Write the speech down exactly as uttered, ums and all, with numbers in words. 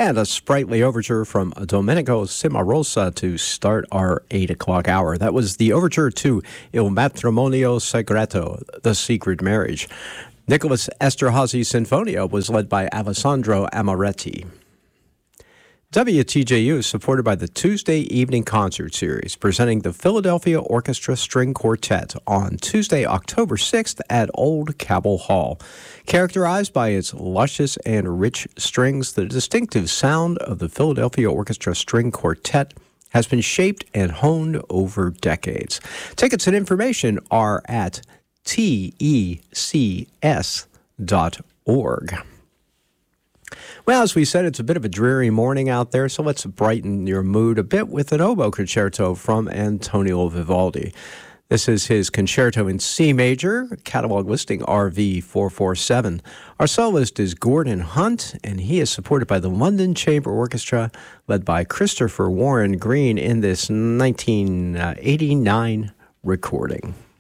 And a sprightly overture from Domenico Cimarosa to start our eight o'clock hour. That was the overture to Il Matrimonio Segreto, The Secret Marriage. Nicholas Esterhazy's Sinfonia was led by Alessandro Amoretti. W T J U is supported by the Tuesday Evening Concert Series, presenting the Philadelphia Orchestra String Quartet on Tuesday, October sixth at Old Cabell Hall. Characterized by its luscious and rich strings, the distinctive sound of the Philadelphia Orchestra String Quartet has been shaped and honed over decades. Tickets and information are at T E C S dot org. Well, as we said, it's a bit of a dreary morning out there, so let's brighten your mood a bit with an oboe concerto from Antonio Vivaldi. This is his concerto in C major, catalog listing R V four forty-seven. Our soloist is Gordon Hunt, and he is supported by the London Chamber Orchestra, led by Christopher Warren Green in this nineteen eighty-nine recording.